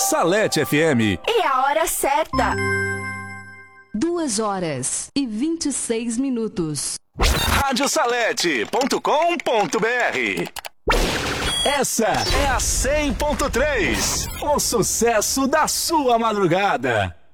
Salete FM. E a hora certa. 2h26. Radiosalete.com.br. Essa é a 100.3, o sucesso da sua madrugada.